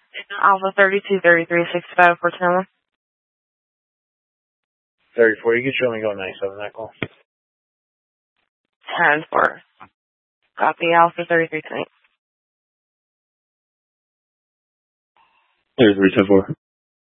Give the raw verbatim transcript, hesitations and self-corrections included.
Alpha thirty-two thirty-three sixty-five for ten. thirty-four, you can show me go ninety-seven, that call. ten four. Copy, Alpha thirty-three tonight. thirty-three ten four.